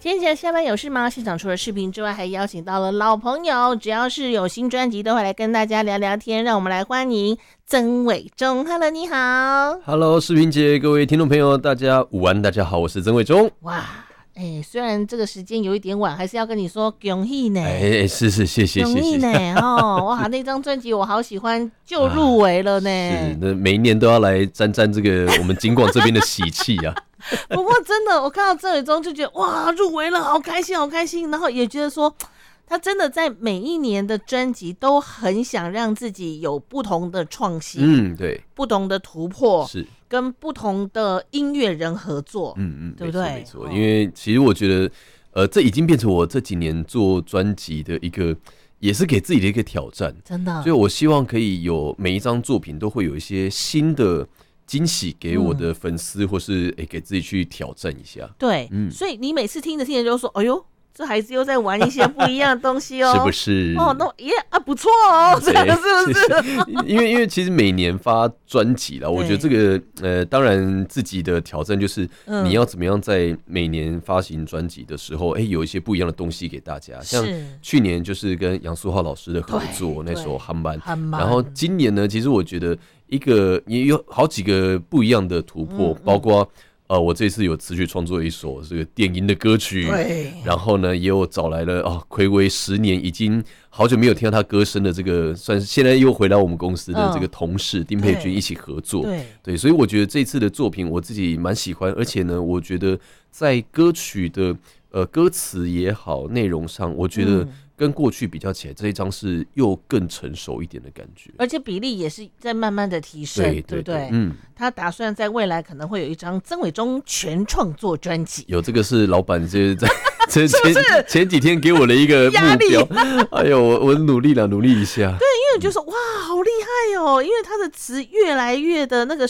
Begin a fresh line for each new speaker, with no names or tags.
今天下班有事吗？现场除了视频之外，还邀请到了老朋友，只要是有新专辑都会来跟大家聊聊天。让我们来欢迎曾伟忠。Hello， 你好。
Hello， 视频姐，各位听众朋友，大家午安，大家好，我是曾伟忠。
哇，虽然这个时间有一点晚，还是要跟你说恭喜呢。
是，谢谢。
恭喜呢，哇，那张专辑我好喜欢，就入围了呢。
是，那每一年都要来沾沾这个我们景广这边的喜气啊。
不过真的，我看到曾伟忠就觉得哇，入围了，好开心，好开心。然后也觉得说，他真的在每一年的专辑都很想让自己有不同的创新，
对，
不同的突破，
是
跟不同的音乐人合作，对不对？
没错，因为其实我觉得，这已经变成我这几年做专辑的一个，也是给自己的一个挑战，
真的。
所以我希望可以有每一张作品都会有一些新的惊喜给我的粉丝，或是给自己去挑战一下。
对，所以你每次听着就说，哎呦，这孩子又在玩一些不一样的东西哦，
是不是？
那不错哦，这个是不是？
因为其实每年发专辑啦，我觉得这个当然自己的挑战就是你要怎么样在每年发行专辑的时候，有一些不一样的东西给大家。像去年就是跟杨苏浩老师的合作那首《憨慢》，然后今年呢，其实我觉得也有好几个不一样的突破，包括我这次有持续创作一首这个电音的歌曲，然后呢，也有找来了睽违10年，已经好久没有听到他歌声的这个，算是现在又回到我们公司的这个同事丁佩君一起合作，对，所以我觉得这次的作品我自己蛮喜欢，而且呢，我觉得在歌曲的歌词也好，内容上，我觉得跟过去比较起来，这一张是又更成熟一点的感觉，
而且比例也是在慢慢的提升，对不对？他打算在未来可能会有一张曾伟忠全创作专辑。
有这个是老板在前几天给我的一个目标，哎呦，我努力一下。
对，因为就说哇，好厉害哦！因为他的词越来越的那个